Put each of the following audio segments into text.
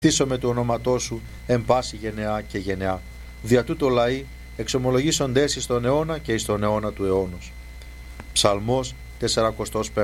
Θύσω με το όνοματό σου εν πάση γενεά και γενεά. Δια τούτο λαοί εξομολογήσονται εις τον αιώνα και εις τον αιώνα του αιώνος. Ψαλμός 45.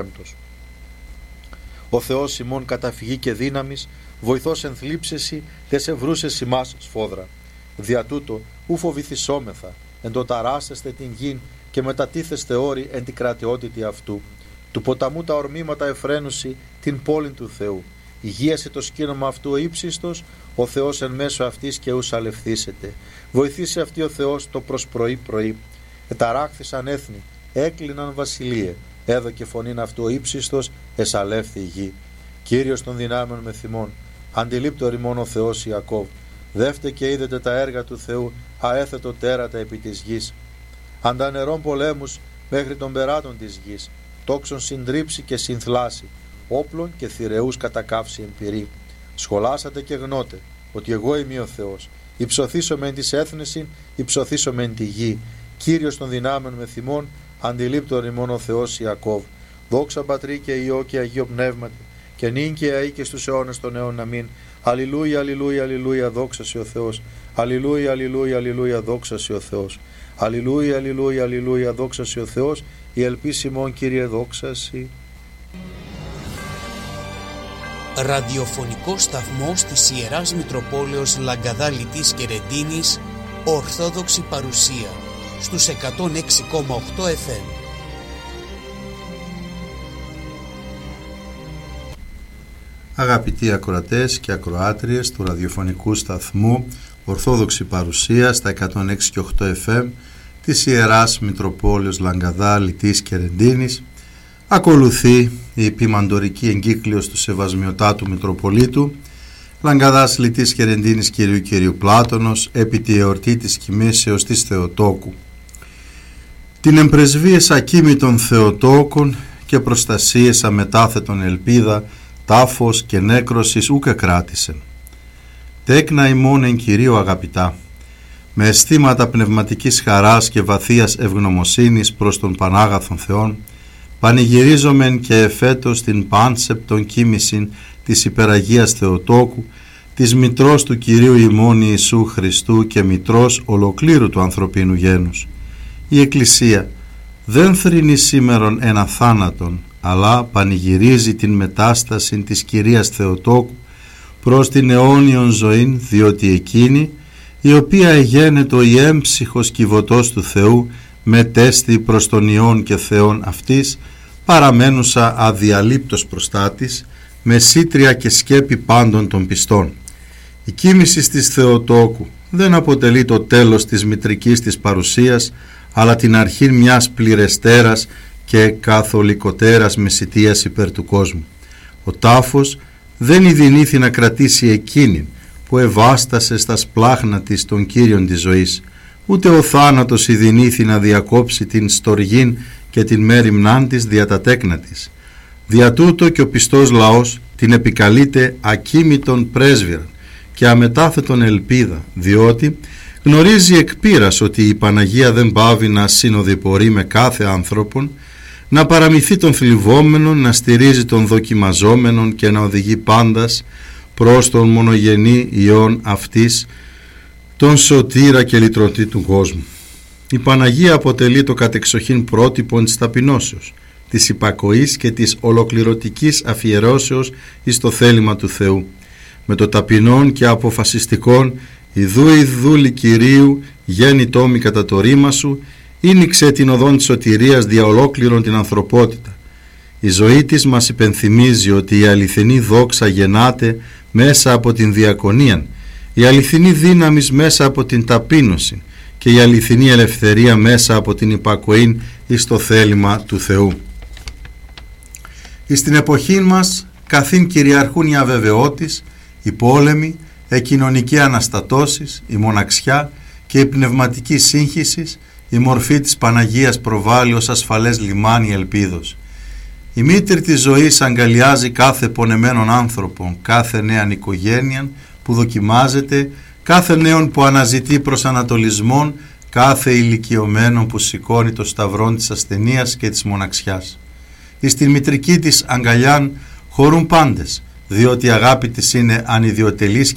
Ο Θεός ημών καταφυγή και δύναμις, βοηθός εν θλίψεση, τες ευρούσες ημάς σφόδρα. Δια τούτο ου φοβηθισόμεθα, εν το ταράσεστε την γην και μετατίθεστε όροι εν την κρατιότητη αυτού. Του ποταμού τα ορμήματα εφραίνουσι την πόλην του Θεού. Υγείασε το σκήνομα αυτού ο ύψιστος, ο Θεός εν μέσω αυτής και ους αλευθήσεται. Βοηθήσει αυτή ο Θεός το προς πρωί. Εταράχθησαν έθνη, έκλειναν βασιλείε. Έδωκε φωνήν αυτού ο ύψιστος, εσαλεύθη η γη. Κύριος των δυνάμεων με θυμών, αντιλήπτω ρημών ο Θεός Ιακώβ. Δεύτε και είδετε τα έργα του Θεού, αέθετο τέρατα επί της γης. Αντανερών πολέμους μέχρι των περάτων της γης, τόξον συντρίψει και συνθλάσει, όπλων και θηρεούς κατακάψει εμπειρή. Σχολάσατε και γνώτε ότι εγώ είμαι ο Θεός. Υψωθήσομαι εν της έθνεσιν, υψωθήσομαι εν τη γη. Κύριος των δυνάμεων με θυμών, αντιλήπτω ρημών ο Θεός Ιακώβ. Δόξα Πατρί και Υιό και Αγίο Πνεύματι, και νυν και αεί και στους αιώνες των αιώνων. Αμήν. Αλληλούια, αλληλούια, αλληλούια, δόξα σε ο Θεός. Αλληλούια, αλληλούια, αλληλούια, δόξα σε ο Θεός. Αλληλούια, αλληλούια, αλληλούια, δόξα σε ο Θεός. Η ελπίση ημών, Κύριε, δόξα σε. Ραδιοφωνικό σταθμός της Ιεράς Μητροπόλεως Λαγκαδά Λιτής και Ρεντίνης, Ορθόδοξη παρουσία στους 106,8 FM. Αγαπητοί ακροατές και ακροάτριες του ραδιοφωνικού σταθμού Ορθόδοξη παρουσία στα 106,8 FM της Ιεράς Μητροπόλεως Λαγκαδά Λιτής και Ρεντίνης, ακολουθεί η ποιμαντορική εγκύκλειος του Σεβασμιωτάτου Μητροπολίτου Λαγκαδάς Λιτής και Ρεντίνης Κυρίου Πλάτωνος επί τη εορτή της κοιμήσεως της Θεοτόκου. Την εμπρεσβείες ακίμητων Θεοτόκων και προστασίες αμετάθετον ελπίδα, τάφος και νέκρωσης ούκε κράτησεν. Τέκνα ημών εν Κυρίω αγαπητά, με αισθήματα πνευματικής χαράς και βαθείας ευγνωμοσύνης προς τον Πανάγαθον Θεόν, πανηγυρίζομεν και εφέτος την πάνσεπτον κοίμησιν της υπεραγίας Θεοτόκου, της μητρός του Κυρίου ημών Ιησού Χριστού και μητρός ολοκλήρου του ανθρωπίνου γένους. Η Εκκλησία δεν θρηνεί σήμερον ένα θάνατον, αλλά πανηγυρίζει την μετάσταση της Κυρίας Θεοτόκου προς την αιώνιον ζωήν, διότι εκείνη, η οποία εγένετο η έμψυχος κυβωτός του Θεού, μετέστη προς τον Υιόν και Θεόν αυτής, παραμένουσα αδιαλείπτος προστάτης, με σύτρια και σκέπη πάντων των πιστών. Η κοίμηση της Θεοτόκου δεν αποτελεί το τέλος της μητρικής της παρουσίας, αλλά την αρχή μιας πληρεστέρας και καθολικοτέρας μεσιτείας υπέρ του κόσμου. Ο τάφος δεν ειδηνήθη να κρατήσει εκείνην που ευάστασε στα σπλάχνα της των Κύριων της ζωής, ούτε ο θάνατος ειδηνήθη να διακόψει την στοργήν και την μέριμνάν της δια τα τέκνα της. Δια τούτο και ο πιστός λαός την επικαλείται ακίμητον πρέσβυραν και αμετάθετον ελπίδα, διότι γνωρίζει εκ πείρας ότι η Παναγία δεν πάβει να συνοδοιπορεί με κάθε άνθρωπον, να παραμυθεί τον θλιβόμενον, να στηρίζει τον δοκιμαζόμενον και να οδηγεί πάντας προς τον μονογενή Υιόν αυτής, τον σωτήρα και λυτρωτή του κόσμου. Η Παναγία αποτελεί το κατεξοχήν πρότυπο της ταπεινώσεως, της υπακοής και της ολοκληρωτικής αφιερώσεως εις το θέλημα του Θεού. Με το ταπεινόν και αποφασιστικόν «Ιδού η δούλη Κυρίου γέννη τόμη κατά το ρήμα σου», ήνιξε την οδόν της σωτηρίας δια ολόκληρον την ανθρωπότητα. Η ζωή της μας υπενθυμίζει ότι η αληθινή δόξα γεννάται μέσα από την διακονία, η αληθινή δύναμη μέσα από την ταπείνωση και η αληθινή ελευθερία μέσα από την υπακοή εις το θέλημα του Θεού. Εις την εποχή μας καθήν κυριαρχούν οι αβεβαιότης, οι πόλεμοι, η κοινωνική αναστατώσεις, η μοναξιά και η πνευματική σύγχυση, η μορφή της Παναγίας προβάλλει ως ασφαλές λιμάνι ελπίδος. Η μήτρη της ζωής αγκαλιάζει κάθε πονεμένον άνθρωπο, κάθε νέαν οικογένεια που δοκιμάζεται, κάθε νέον που αναζητεί προσανατολισμόν, κάθε ηλικιωμένο που σηκώνει το σταυρόν της ασθενείας και της μοναξιάς. Εις την μητρική της αγκαλιάν χωρούν πάντες, διότι η αγάπη της είναι ανιδιοτελής